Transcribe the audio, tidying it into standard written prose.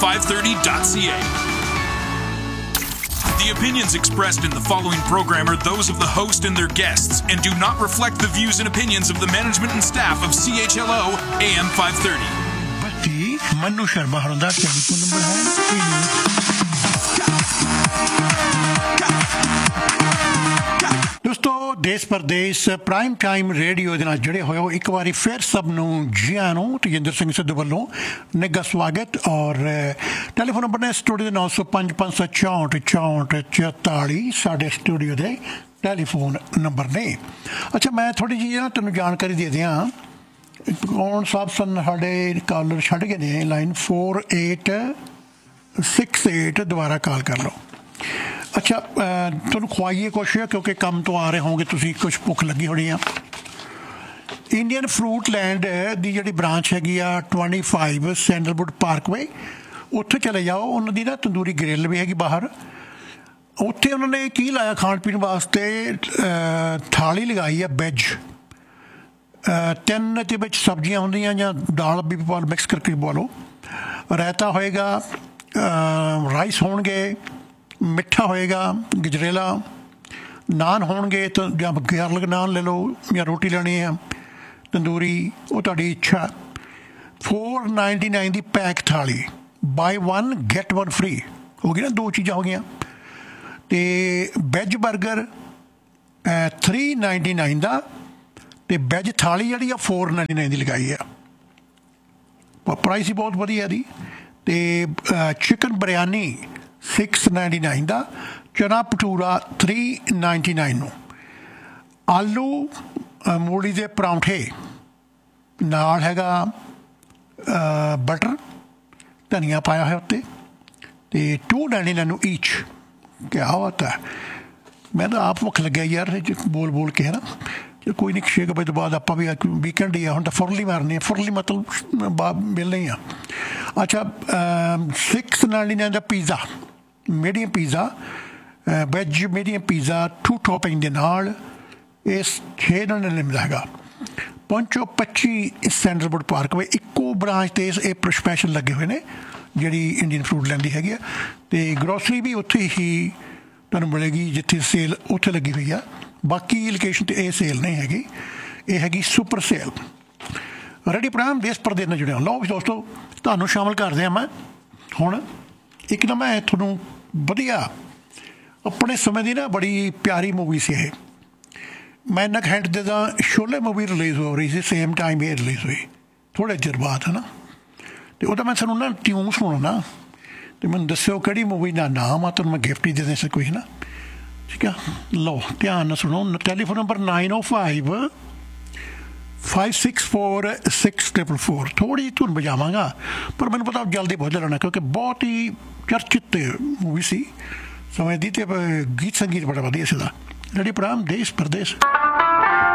am530.ca. The opinions expressed in the following program are those of the host and their guests and do not reflect the views and opinions of the management and staff of CHLO AM 530. Manu Sharma Harda telephone number है दोस्तों देश परदेश prime time radio ਦੇ ਨਾਲ ਜੁੜੇ ਹੋਏ ਹੋ ਇੱਕ ਵਾਰੀ ਫਿਰ ਸਭ ਨੂੰ ਜੀ ਆਇਆਂ ਨੂੰ ਤੇਜਿੰਦਰ ਸਿੰਘ ਸਿੱਧੂ ਵੱਲੋਂ ਨਿੱਘਾ ਸਵਾਗਤ ਔਰ ਟੈਲੀਫੋਨ ਨੰਬਰ ਨੇ ਸਟੂਡੀਓ ਦੇ 905 564 44 ਸਾਡੇ ਸਟੂਡੀਓ ਦੇ ਟੈਲੀਫੋਨ ਨੰਬਰ ਨੇ ਅੱਛਾ ਮੈਂ ਥੋੜੀ ਜਿਹੀ ਨਾ ਤੁਹਾਨੂੰ ਜਾਣਕਾਰੀ ਦੇ ਦਿਆਂ ਕੌਣ ਸਾਹਿਬ ਸਨ ਸਾਡੇ ਕਾਲਰ ਛੱਡ ਗਏ ਨੇ ਲਾਈਨ 4868 ਦੁਬਾਰਾ ਕਾਲ ਕਰ ਲਓ ਅੱਛਾ ਤੁਹਾਨੂੰ ਖਵਾਈਏ ਕੁਛ ਕਿਉਂਕਿ ਕੰਮ ਤੋਂ ਆ ਰਹੇ ਹੋਗੇ ਤੁਸੀਂ ਕੁਛ ਭੁੱਖ ਲੱਗੀ ਹੋਣੀ ਆ ਇੰਡੀਅਨ ਫਰੂਟ ਲੈਂਡ ਦੀ ਜਿਹੜੀ ਬ੍ਰਾਂਚ ਹੈਗੀ ਆ 25 ਸੈਂਡਲਵੁੱਡ ਪਾਰਕਵੇ ਉੱਥੇ ਚਲੇ ਜਾਓ ਉਹਨਾਂ ਦੀ ਨਾ ਤੰਦੂਰੀ ਗ੍ਰਿਲ ਵੀ ਹੈਗੀ ਬਾਹਰ ਉੱਥੇ ਉਹਨਾਂ ਨੇ ਕੀ ਲਾਇਆ ਖਾਣ ਪੀਣ ਵਾਸਤੇ ਥਾਲੀ ਲਗਾਈ ਆ ਵੈਜ ਤਿੰਨ ਦੇ ਵਿੱਚ ਸਬਜ਼ੀਆਂ ਹੁੰਦੀਆਂ ਜਾਂ ਦਾਲ ਵੀ ਪਾ ਮਿਕਸ ਕਰਕੇ ਪਾ ਲਓ ਰਾਇਤਾ ਹੋਏਗਾ ਰਾਈਸ ਹੋਣਗੇ ਮਿੱਠਾ ਹੋਏਗਾ ਗਜਰੇਲਾ ਨਾਨ ਹੋਣਗੇ ਤਾਂ ਜਾਂ ਗਾਰਲਿਕ ਨਾਨ ਲੈ ਲਓ ਜਾਂ ਰੋਟੀ ਲੈਣੀ ਹੈ ਤੰਦੂਰੀ ਉਹ ਤੁਹਾਡੀ ਇੱਛਾ $4.99 ਦੀ ਪੈਕ ਥਾਲੀ ਬਾਈ 1 ਗੈਟ 1 ਫ੍ਰੀ ਹੋ ਗਈ ਨਾ ਦੋ ਚੀਜ਼ਾਂ ਹੋ ਗਈਆਂ ਅਤੇ ਵੈਜ ਬਰਗਰ $3.99 ਦਾ ਅਤੇ ਵੈਜ ਥਾਲੀ ਜਿਹੜੀ ਆ $4.99 ਦੀ ਲਗਾਈ ਆ ਪ੍ਰਾਈਸ ਹੀ ਬਹੁਤ ਵਧੀਆ ਦੀ ਅਤੇ ਚਿਕਨ ਬਿਰਿਆਨੀ $6.99 ਦਾ ਚਨਾ ਭਟੂਰਾ $3.99 ਨੂੰ ਆਲੂ ਮੂਲੀ ਦੇ ਪਰੌਂਠੇ ਨਾਲ ਹੈਗਾ ਬਟਰ ਧਨੀਆ ਪਾਇਆ ਹੋਇਆ ਉੱਤੇ ਅਤੇ $2.99 ਨੂੰ ਈਚ ਕਿਆ ਬਾਤ ਹੈ ਮੈਂ ਤਾਂ ਆਪ ਭੁੱਖ ਲੱਗਿਆ ਯਾਰ ਬੋਲ ਕੇ ਹੈ ਨਾ ਕੋਈ ਨਹੀਂ 6 ਵਜੇ ਤੋਂ ਬਾਅਦ ਆਪਾਂ ਵੀ ਵੀਕਐਂਡ ਹੀ ਆ ਹੁਣ ਤਾਂ ਫੁਰਲੀ ਮਾਰਨੀ ਆ ਫੁਰਲੀ ਮਤਲਬ ਮਿਲਣੀ ਆ ਅੱਛਾ $6.99 ਦਾ pizza medium pizza veg medium pizza 2 topping ਦੇ ਨਾਲ ਇਸ $6.99 ਦਾ ਹੈਗਾ 25 ਸੈਂਡਲਵੁੱਡ ਪਾਰਕਵੇ ਇੱਕੋ ਬ੍ਰਾਂਚ 'ਤੇ ਇਹ ਸਪੈਸ਼ਲ ਲੱਗੇ ਹੋਏ ਨੇ ਜਿਹੜੀ ਇੰਡੀਅਨ ਫਰੂਟ ਲੈਂਡ ਦੀ ਹੈਗੀ ਆ ਅਤੇ ਗਰੋਸਰੀ ਵੀ ਉੱਥੇ ਹੀ ਤੁਹਾਨੂੰ ਮਿਲੇਗੀ ਜਿੱਥੇ ਸੇਲ ਉੱਥੇ ਲੱਗੀ ਹੋਈ ਆ ਬਾਕੀ ਲੋਕੇਸ਼ਨ 'ਤੇ ਇਹ ਸੇਲ ਨਹੀਂ ਹੈਗੀ ਇਹ ਹੈਗੀ ਸੁਪਰ ਸੇਲ ਰੈਡੀ ਪ੍ਰੋਗਰਾਮ ਦੇਸ਼ ਪ੍ਰਦੇਸ਼ ਨਾਲ ਜੁੜਿਆ ਲਓ ਵੀ ਦੋਸਤੋ ਤੁਹਾਨੂੰ ਸ਼ਾਮਲ ਕਰਦੇ ਹਾਂ ਮੈਂ ਹੁਣ ਇੱਕ ਨਾ ਮੈਂ ਤੁਹਾਨੂੰ ਵਧੀਆ ਆਪਣੇ ਸਮੇਂ ਦੀ ਨਾ ਬੜੀ ਪਿਆਰੀ ਮੂਵੀ ਸੀ ਇਹ ਮੈਂ ਇੰਨਾ ਹੈਂਟ ਦੇ ਤਾਂ ਸ਼ੋਲੇ ਮੂਵੀ ਰਿਲੀਜ਼ ਹੋ ਰਹੀ ਸੀ ਸੇਮ ਟਾਈਮ ਇਹ ਰਿਲੀਜ਼ ਹੋਈ ਥੋੜ੍ਹੇ ਚਿਰ ਬਾਅਦ ਹੈ ਨਾ ਅਤੇ ਉਹਦਾ ਮੈਂ ਤੁਹਾਨੂੰ ਨਾ ਟਿਊਨ ਸੁਣਾਉਣਾ ਅਤੇ ਮੈਨੂੰ ਦੱਸਿਓ ਕਿਹੜੀ ਮੂਵੀ ਦਾ ਨਾਮ ਆ ਤੁਹਾਨੂੰ ਮੈਂ ਗਿਫਟ ਹੀ ਦੇ ਦੇ ਕੋਈ ਨਾ ਠੀਕ ਆ ਲਓ ਧਿਆਨ ਨਾਲ ਸੁਣੋ ਟੈਲੀਫੋਨ ਨੰਬਰ 905 564 ਥੋੜ੍ਹੀ ਜਿਹੀ ਧੁਨ ਵਜਾਵਾਂਗਾ ਪਰ ਮੈਨੂੰ ਪਤਾ ਜਲਦੀ ਪਹੁੰਚ ਲੈਣਾ ਕਿਉਂਕਿ ਬਹੁਤ ਹੀ ਚਰਚਿਤ ਮੂਵੀ ਸੀ ਸਮੇਂ ਦੀ ਅਤੇ ਗੀਤ ਸੰਗੀਤ ਬੜਾ ਵਧੀਆ ਸੀਗਾ ਜਿਹੜੀ ਪ੍ਰੋਗਰਾਮ ਦੇਸ਼ ਪ੍ਰਦੇਸ਼